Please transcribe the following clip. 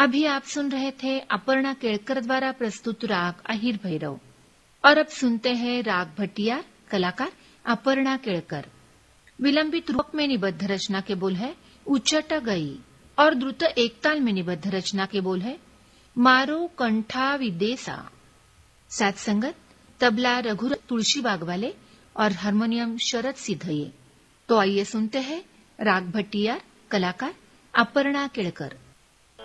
अभी आप सुन रहे थे अपर्णा केळकर द्वारा प्रस्तुत राग अहिर भैरव। और अब सुनते हैं राग भटियार, कलाकार अपर्णा केळकर। विलंबित रूप में निबद्ध रचना के बोल है उचट गई और द्रुत एकताल में निबद्ध रचना के बोल है मारो कंठा विदेसा। साथ संगत तबला रघु तुलसी बागवाले और हारमोनियम शरद सिद्धये। तो आइए सुनते हैं राग भटियार, कलाकार अपर्णा केळकर।